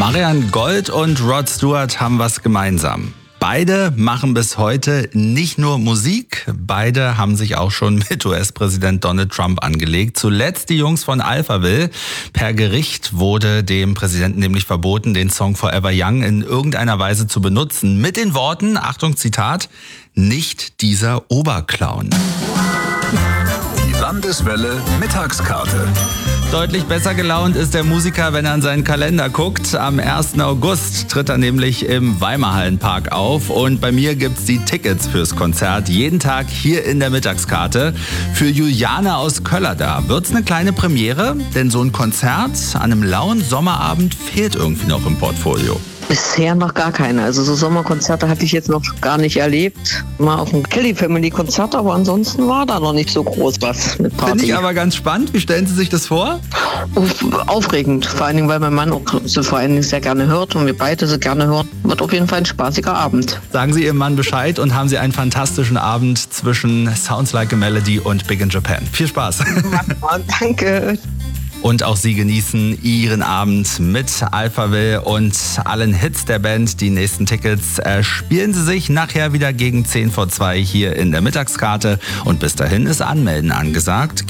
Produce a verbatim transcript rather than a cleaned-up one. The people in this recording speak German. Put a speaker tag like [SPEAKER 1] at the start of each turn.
[SPEAKER 1] Marianne Gold und Rod Stewart haben was gemeinsam. Beide machen bis heute nicht nur Musik, beide haben sich auch schon mit U S-Präsident Donald Trump angelegt. Zuletzt die Jungs von Alphaville. Per Gericht wurde dem Präsidenten nämlich verboten, den Song Forever Young in irgendeiner Weise zu benutzen. Mit den Worten, Achtung Zitat, nicht dieser Oberclown.
[SPEAKER 2] Die Landeswelle Mittagskarte.
[SPEAKER 1] Deutlich besser gelaunt ist der Musiker, wenn er in seinen Kalender guckt. Am ersten August tritt er nämlich im Weimarhallenpark auf. Und bei mir gibt's die Tickets fürs Konzert jeden Tag hier in der Mittagskarte. Für Juliane aus Köllerdar wird's eine kleine Premiere, denn so ein Konzert an einem lauen Sommerabend fehlt irgendwie noch im Portfolio.
[SPEAKER 3] Bisher noch gar keine. Also so Sommerkonzerte hatte ich jetzt noch gar nicht erlebt. Mal auf ein Kelly Family Konzert, aber ansonsten war da noch nicht so groß was mit Party.
[SPEAKER 1] Finde ich aber ganz spannend. Wie stellen Sie sich das vor?
[SPEAKER 3] Aufregend. Vor allen Dingen, weil mein Mann auch so vor allen Dingen sehr gerne hört und wir beide so gerne hören. Wird auf jeden Fall ein spaßiger Abend.
[SPEAKER 1] Sagen Sie Ihrem Mann Bescheid und haben Sie einen fantastischen Abend zwischen Sounds Like a Melody und Big in Japan. Viel Spaß.
[SPEAKER 3] Danke.
[SPEAKER 1] Und auch Sie genießen Ihren Abend mit Alphaville und allen Hits der Band. Die nächsten Tickets äh, spielen Sie sich nachher wieder gegen zehn vor zwei hier in der Mittagskarte. Und bis dahin ist Anmelden angesagt.